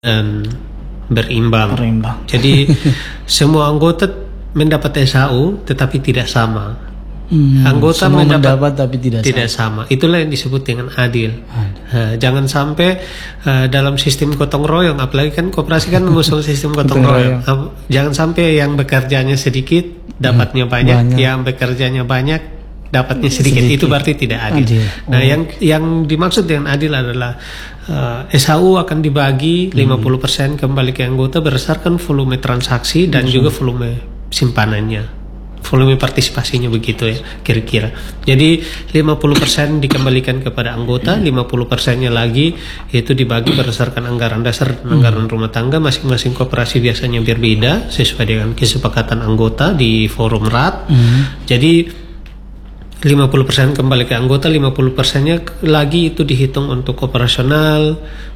dan berimbang. Jadi semua anggota mendapat SHU tetapi tidak sama. Anggota mendapat tapi tidak sama. Itulah yang disebut dengan adil. Jangan sampai dalam sistem gotong royong, apalagi kan koperasi kan mengusung sistem gotong royong. Jangan sampai yang bekerjanya sedikit dapatnya banyak, yang bekerjanya banyak dapatnya sedikit. Itu berarti tidak adil. Nah, yang dimaksud dengan adil adalah SHU akan dibagi 50% kembali ke anggota berdasarkan volume transaksi dan juga volume simpanannya, volume partisipasinya, begitu ya kira-kira. Jadi 50% dikembalikan kepada anggota, 50%-nya lagi itu dibagi berdasarkan anggaran dasar dan anggaran rumah tangga. Masing-masing koperasi biasanya berbeda sesuai dengan kesepakatan anggota di forum RAT. Jadi 50% kembali ke anggota, 50%-nya lagi itu dihitung untuk operasional,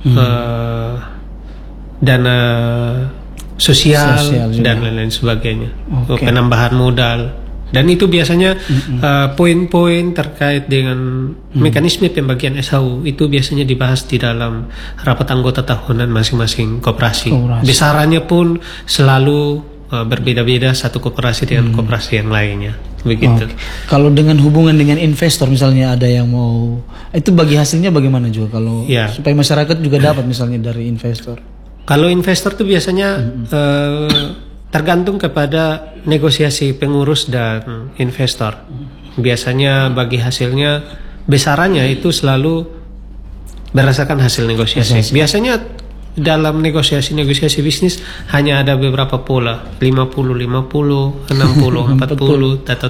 dana sosial dan lain-lain sebagainya, penambahan modal. Dan itu biasanya poin-poin terkait dengan mekanisme pembagian SHU itu biasanya dibahas di dalam rapat anggota tahunan masing-masing koperasi. Besarannya pun selalu berbeda-beda satu koperasi dengan koperasi yang lainnya, begitu. Kalau dengan hubungan dengan investor, misalnya ada yang mau, itu bagi hasilnya bagaimana juga kalau supaya masyarakat juga dapat misalnya dari investor? Kalau investor itu biasanya tergantung kepada negosiasi pengurus dan investor. Biasanya bagi hasilnya besarannya itu selalu berdasarkan hasil negosiasi. Biasanya dalam negosiasi bisnis hanya ada beberapa pola, 50-50, 60-40, atau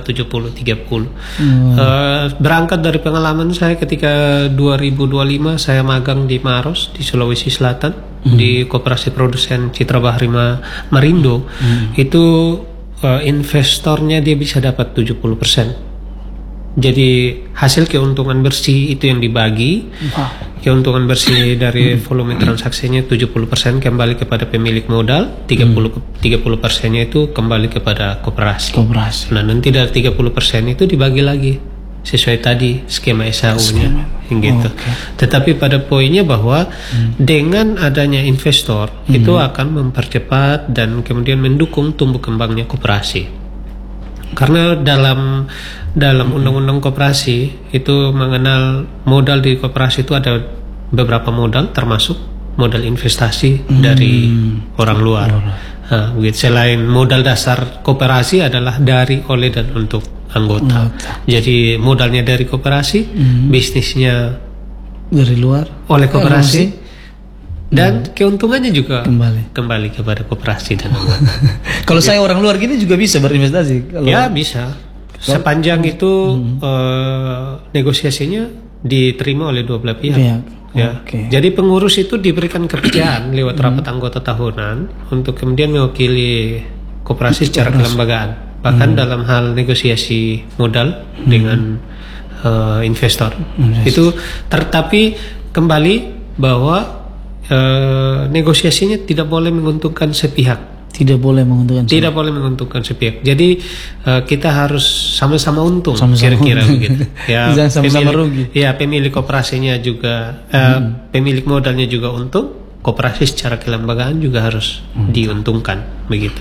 70-30. Berangkat dari pengalaman saya ketika 2025 saya magang di Maros di Sulawesi Selatan, di Koperasi Produsen Citra Bahari Marindo. Itu investornya dia bisa dapat 70%. Jadi hasil keuntungan bersih itu yang dibagi. Keuntungan bersih dari volume transaksinya 70% kembali kepada pemilik modal, 30%-nya itu kembali kepada koperasi. Nah, nanti dari 30% itu dibagi lagi sesuai tadi skema SHU-nya gitu. Tetapi pada poinnya bahwa dengan adanya investor itu akan mempercepat dan kemudian mendukung tumbuh kembangnya koperasi. Karena dalam undang-undang koperasi itu mengenal modal di koperasi itu ada beberapa modal, termasuk modal investasi dari orang luar. Selain modal dasar koperasi adalah dari, oleh, dan untuk anggota. Jadi modalnya dari koperasi, bisnisnya dari luar oleh koperasi. Dan keuntungannya juga kembali kepada koperasi dan anggota. Kalau saya orang luar gini juga bisa berinvestasi? Ya bisa, sepanjang itu negosiasinya diterima oleh dua belah pihak. Jadi pengurus itu diberikan kepercayaan lewat rapat anggota tahunan untuk kemudian mewakili koperasi secara kelembagaan. Bahkan dalam hal negosiasi modal dengan investor itu, tetapi kembali bahwa negosiasinya tidak boleh menguntungkan sepihak. Tidak boleh menguntungkan sepihak. Jadi kita harus sama-sama untung, kira-kira begitu. Ya, sama-sama rugi. Ya, pemilik koperasinya juga, pemilik modalnya juga untung. Koperasi secara kelembagaan juga harus diuntungkan, begitu.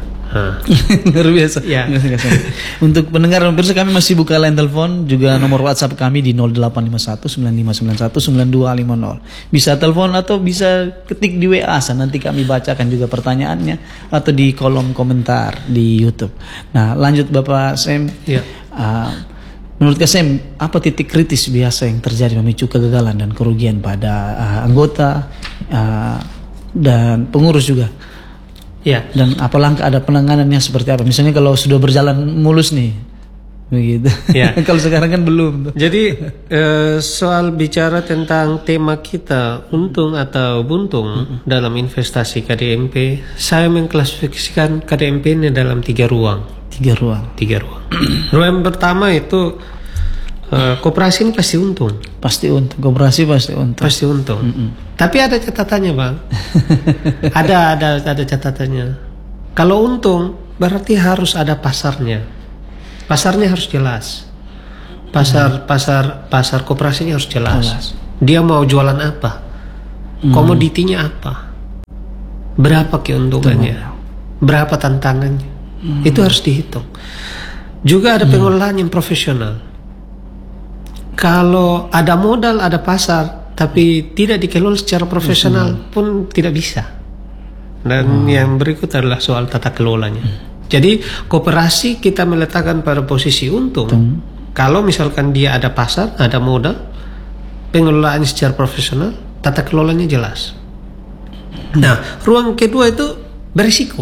Luar biasa. Untuk pendengar dan pemirsa, kami masih buka line telepon, juga nomor WhatsApp kami di 085195919250. Bisa telepon atau bisa ketik di WA, nanti kami bacakan juga pertanyaannya, atau di kolom komentar di YouTube. Nah, lanjut Bapak Sem. Menurut Sem, apa titik kritis biasa yang terjadi memicu kegagalan dan kerugian pada anggota dan pengurus juga? Dan apa langkah ada penanganannya seperti apa? Misalnya kalau sudah berjalan mulus nih, begitu. Kalau sekarang kan belum. Jadi soal bicara tentang tema kita untung atau buntung dalam investasi KDMP, saya mengklasifikasikan KDMP ini dalam tiga ruang. Ruang pertama itu koperasi ini pasti untung. Koperasi pasti untung. Tapi ada catatannya, Bang. ada catatannya. Kalau untung berarti harus ada pasarnya. Pasarnya harus jelas. Pasar koperasinya harus jelas. Dia mau jualan apa? Komoditinya apa? berapa keuntungannya, berapa tantangannya, itu harus dihitung. Juga ada pengelolaan yang profesional. Kalau ada modal, ada pasar, tapi tidak dikelola secara profesional pun tidak bisa. Dan yang berikut adalah soal tata kelolanya. Jadi koperasi kita meletakkan pada posisi untung. Kalau misalkan dia ada pasar, ada modal, pengelolaan secara profesional, tata kelolanya jelas. Nah, ruang kedua itu berisiko.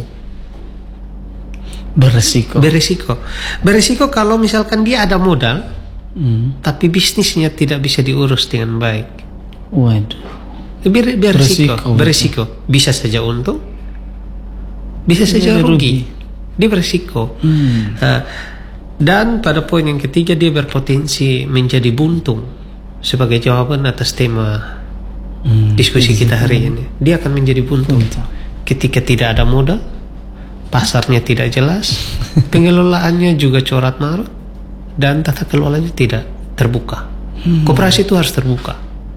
Berisiko kalau misalkan dia ada modal, tapi bisnisnya tidak bisa diurus dengan baik. Waduh. Berisiko. Bisa saja untung, bisa saja rugi. Dia berisiko. Nah, dan pada poin yang ketiga dia berpotensi menjadi buntung. Sebagai jawaban atas tema diskusi kita hari ini, dia akan menjadi buntung ketika tidak ada modal, pasarnya tidak jelas, pengelolaannya juga corak marut, dan tata kelolanya tidak terbuka. Koperasi itu harus terbuka,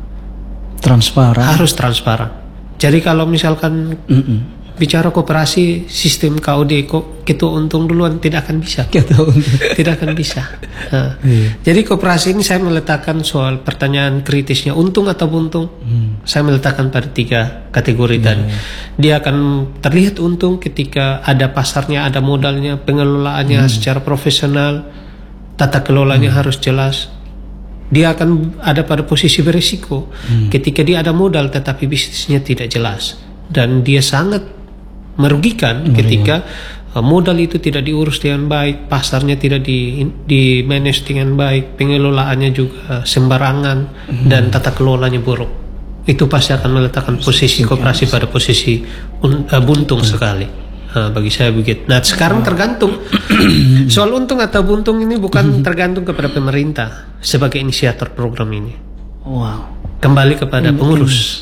harus transparan. Jadi kalau misalkan bicara koperasi sistem KOD ketua untung duluan, tidak akan bisa. Tidak akan bisa. Nah, jadi koperasi ini saya meletakkan soal pertanyaan kritisnya untung atau buntung. Saya meletakkan pada 3 kategori tadi. Dia akan terlihat untung ketika ada pasarnya, ada modalnya, pengelolaannya secara profesional, tata kelolanya harus jelas. Dia akan ada pada posisi berisiko ketika dia ada modal tetapi bisnisnya tidak jelas, dan dia sangat merugikan ketika modal itu tidak diurus dengan baik, pasarnya tidak di manage dengan baik, pengelolaannya juga sembarangan, dan tata kelolanya buruk. Itu pasti akan meletakkan posisi koperasi pada posisi buntung sekali. Bagi saya begitu. Nah, sekarang tergantung soal untung atau buntung ini bukan tergantung kepada pemerintah sebagai inisiator program ini. Kembali kepada pengurus.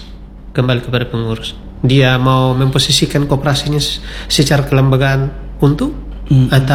Dia mau memposisikan koperasinya secara kelembagaan untung atau